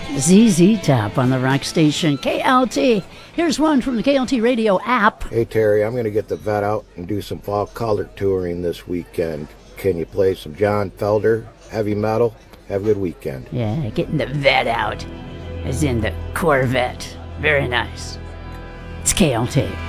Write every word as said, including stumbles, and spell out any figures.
Z Z Top on the rock station K L T. Here's one from the K L T radio app. Hey Terry, I'm going to get the vet out and do some fall color touring this weekend. Can you play some John Felder, heavy metal? Have a good weekend. Yeah, getting the vet out, as in the Corvette. Very nice. It's K L T.